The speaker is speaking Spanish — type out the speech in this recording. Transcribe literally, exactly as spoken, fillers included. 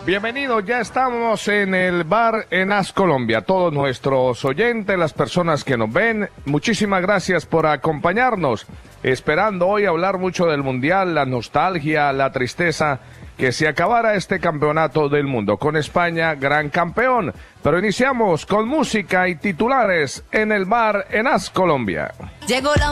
Bienvenidos, ya estamos en el bar en As Colombia. Todos nuestros oyentes, las personas que nos ven, muchísimas gracias por acompañarnos. Esperando hoy hablar mucho del Mundial, la nostalgia, la tristeza, que se acabara este campeonato del mundo. Con España, gran campeón. Pero iniciamos con música y titulares en el bar en As Colombia. Llegó la